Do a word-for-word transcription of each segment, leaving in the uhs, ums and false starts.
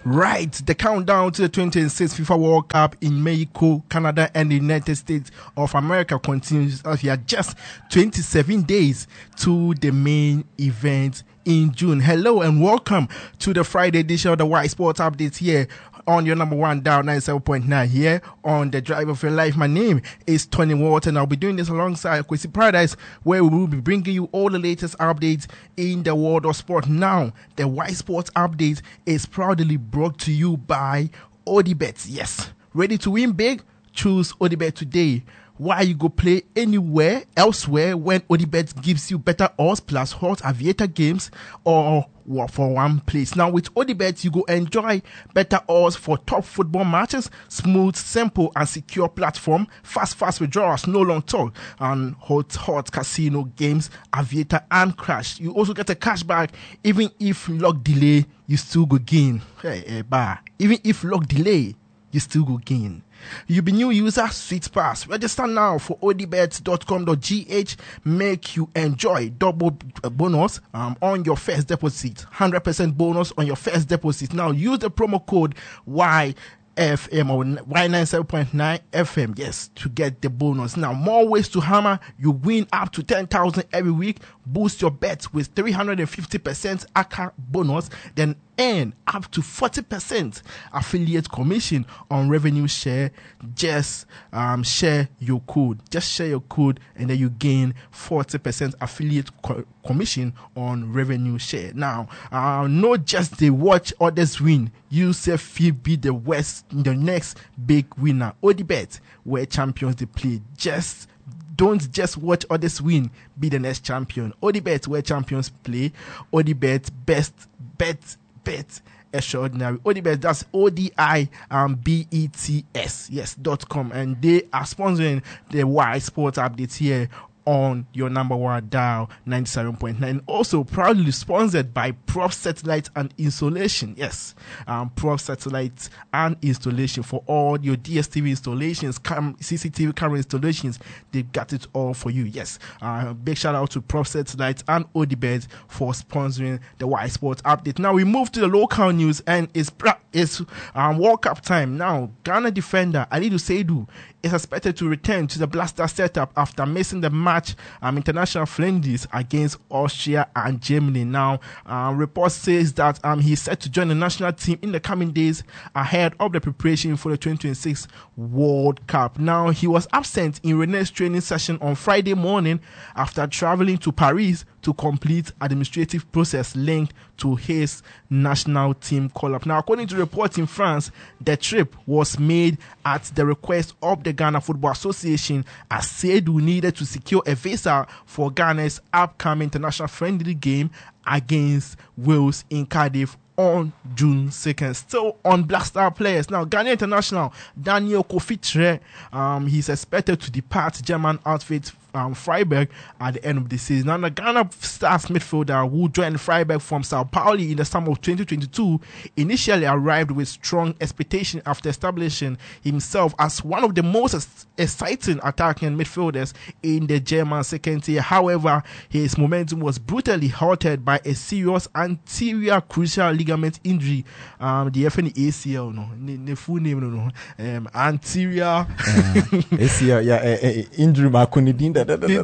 Right, the countdown to the twenty twenty-six FIFA World Cup in Mexico, Canada, and the United States of America continues as we are just twenty-seven days to the main event in June. Hello and welcome to the Friday edition of the Y Sports Updates here on your number one dial ninety-seven point nine here on the Drive of Your Life. My name is Tony Walton. I'll be doing this alongside Kwesi Paradise, where we will be bringing you all the latest updates in the world of sport. Now, the Y Sports Update is proudly brought to you by Odibet. Yes, ready to win big? Choose Odibet today. Why you go play anywhere elsewhere when Odibet gives you better odds plus hot aviator games or for one place? Now with Odibet, you go enjoy better odds for top football matches, smooth, simple and secure platform, fast, fast withdrawals, no long talk, and hot, hot casino games, aviator and crash. You also get a cashback even if log delay, you still go gain. Hey, hey, bah. Even if log delay, you still go gain. You be new user, Sweet Pass. Register now for odibet dot com dot g h. Make you enjoy double bonus um, on your first deposit. one hundred percent bonus on your first deposit. Now use the promo code Y F M or Y ninety-seven point nine F M, yes, to get the bonus. Now, more ways to hammer. You win up to ten thousand every week. Boost your bets with three hundred fifty percent A C A bonus. Then earn up to forty percent affiliate commission on revenue share. Just um, share your code. Just share your code and then you gain forty percent affiliate co- commission on revenue share. Now, uh, not just the watch others win. You self be the West, the next big winner. Odibet, where champions they play. Just don't just watch others win. Be the next champion. Odibet, where champions play. Odibet, best bet bet extraordinary. Odibet, that's O D I um, B E T S, yes, dot com. And they are sponsoring the Y Sports Updates here on your number one dial ninety-seven point nine. Also proudly sponsored by Prop Satellite and Installation. Yes, um, Prop Satellite and Installation for all your D S T V installations, cam- C C T V camera installations. They've got it all for you. Yes, uh, big shout out to Prop Satellite and Odibet for sponsoring the Y Sports Update. Now we move to the local news and it's it's um, World Cup time. Now Ghana defender Alidu Seidu is expected to return to the Blaster setup after missing the match um, international friendlies against Austria and Germany. Now, uh, report says that um, he's set to join the national team in the coming days ahead of the preparation for the twenty twenty-six World Cup. Now, he was absent in René's training session on Friday morning after traveling to Paris to complete administrative process linked to his national team call-up. Now, according to reports in France, the trip was made at the request of the Ghana Football Association as Seidu needed to secure a visa for Ghana's upcoming international friendly game against Wales in Cardiff on June second. Still on Black Star players. Now, Ghana international Daniel Kofi Tre, um, he's expected to depart German outfit Um, Freiburg at the end of the season. Now, the Ghana Stars midfielder who joined Freiburg from Sao Paulo in the summer of twenty twenty-two initially arrived with strong expectation after establishing himself as one of the most ex- exciting attacking midfielders in the German second tier. However, his momentum was brutally halted by a serious anterior crucial ligament injury. Um, the F N A C L, no, the full name, no, no, um, anterior uh, A C L, yeah, uh, uh, injury. Yeah,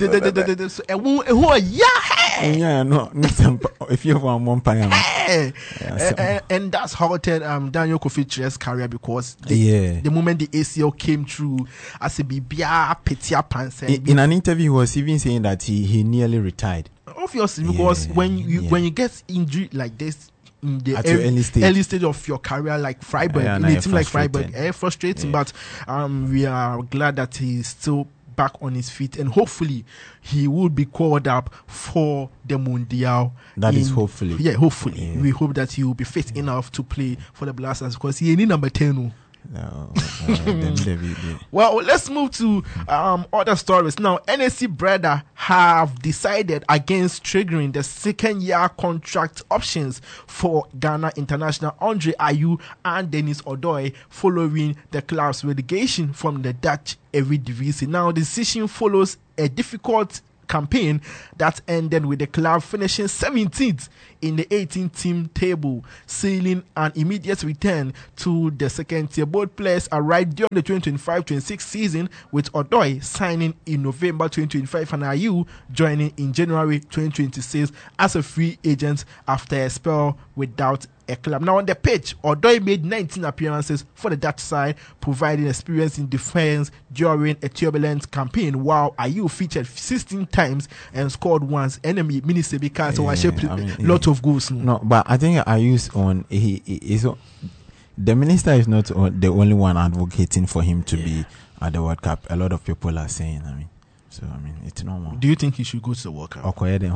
no, if you want one payment, and, and that's halted um Daniel Kofi Tre's career because the, yeah. the moment the A C L came through, as a bibia petia pants. In, in an interview, he was even saying that he, he nearly retired. Obviously, because yeah, when you yeah. when you get injured like this. In the At early, your early stage. early stage of your career, like Freiburg, yeah, in a team like Freiburg, eh, frustrating. Yeah. But um, we are glad that he's still back on his feet, and hopefully he will be called up for the Mundial. That in, is hopefully. Yeah, hopefully. Yeah. We hope that he will be fit yeah. enough to play for the Blasters because he ain't number ten. No, uh, then they, they, well, let's move to um, other stories. Now, N S C Breda have decided against triggering the second year contract options for Ghana international Andre Ayew and Dennis Odoi following the club's relegation from the Dutch Eredivisie. Now, the decision follows a difficult campaign that ended with the club finishing seventeenth in the eighteen-team table, sealing an immediate return to the second tier. Both players arrived during the twenty twenty-five twenty-six season, with Odoi signing in November twenty twenty-five and Ayew joining in January twenty twenty-six as a free agent after a spell without a club. Now on the pitch, Odoi made nineteen appearances for the Dutch side, providing experience in defense during a turbulent campaign, while Ayew featured sixteen times and scored once. Enemy Minisebi so I shape a lot of goals. No, but I think I use on he, he is the minister is not the only one advocating for him to yeah. be at the World Cup. A lot of people are saying, I mean, so I mean, it's normal. Do you think he should go to the World Cup? Okay,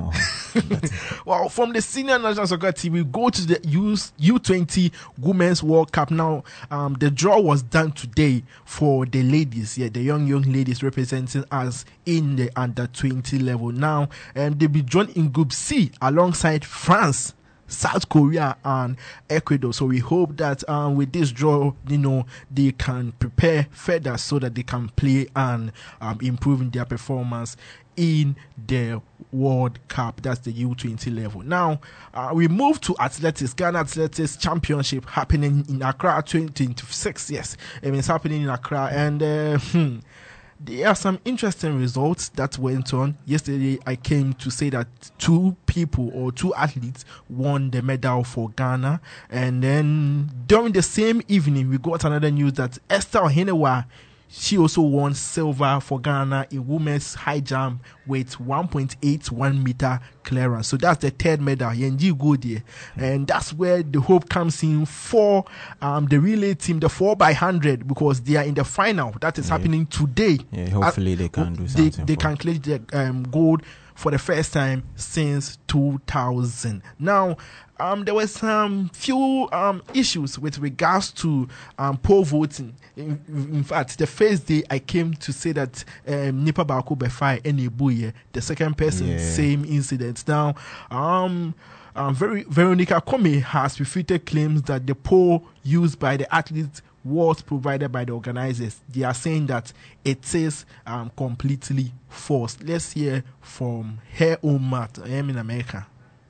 well, from the senior national soccer team, we go to the U twenty Women's World Cup. Now, um, the draw was done today for the ladies. Yeah, the young young ladies representing us in the under twenty level. Now, um, they'll be drawn in Group C alongside France, South Korea and Ecuador. So we hope that um, with this draw, you know, they can prepare further so that they can play and um, improve their performance in the World Cup. That's the U twenty level. Now, uh, we move to athletics. Ghana Athletics Championship happening in Accra twenty twenty-six. Yes, I mean, it's happening in Accra. And uh, hmm, there are some interesting results that went on. Yesterday, I came to say that two people or two athletes won the medal for Ghana. And then during the same evening, we got another news that Esther Ohenewa, she also won silver for Ghana in women's high jump with one point eight one meter clearance. So that's the third medal. Yenji Godie. And that's where the hope comes in for um, the relay team, the four by one hundred, because they are in the final. That is yeah. happening today. Yeah, hopefully they can do something. They, they can clinch the um, gold for the first time since two thousand. Now, Um, there were some few um, issues with regards to um, poll voting. In, in fact, the first day I came to say that um, Nipa Bako Befai Enebuye, the second person, yeah. same incident. Now, um, um, Ver- Veronica Kome has refuted claims that the poll used by the athletes was provided by the organizers. They are saying that it is um, completely false. Let's hear from her own mouth. I am in America.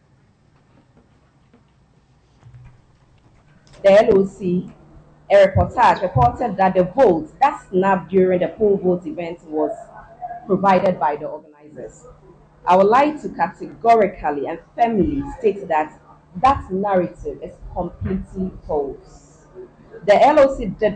The L O C, a reportage reported that the vote that snapped during the poll vote event was provided by the organizers. I would like to categorically and firmly state that that narrative is completely false. The L O C did